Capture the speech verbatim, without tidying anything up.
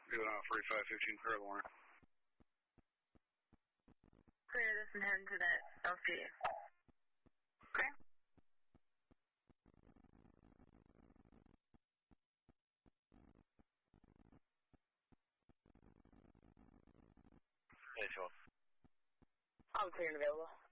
Doing out forty-five fifteen per Warren. Clear this and head to that L C. Okay. Hey, twelve. I'm clear and available.